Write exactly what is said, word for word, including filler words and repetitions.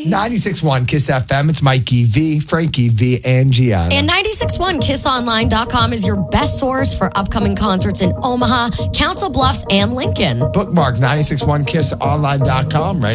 ninety-six point one Kiss F M. It's Mikey V, Frankie V, and Gianna. And ninety-six point one kiss online dot com is your best source for upcoming concerts in Omaha, Council Bluffs, and Lincoln. Bookmark ninety-six point one kiss online dot com right